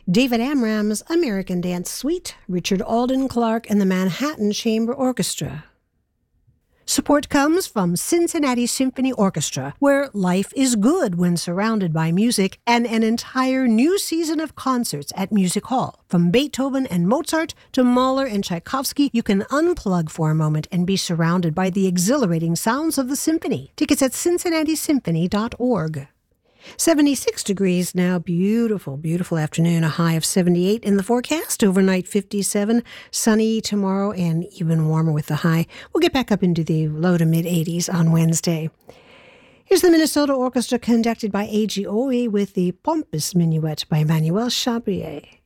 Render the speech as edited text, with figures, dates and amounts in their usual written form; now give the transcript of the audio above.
David Amram's American Dance Suite, Richard Alden Clark and the Manhattan Chamber Orchestra. Support comes from Cincinnati Symphony Orchestra, where life is good when surrounded by music, and an entire new season of concerts at Music Hall. From Beethoven and Mozart to Mahler and Tchaikovsky, you can unplug for a moment and be surrounded by the exhilarating sounds of the symphony. Tickets at cincinnati-symphony.org. 76 degrees now. Beautiful, beautiful afternoon. A high of 78 in the forecast. Overnight 57. Sunny tomorrow and even warmer with the high. We'll get back up into the low to mid 80s on Wednesday. Here's the Minnesota Orchestra conducted by A.G. Owe with the Pompous Minuet by Emmanuel Chabrier.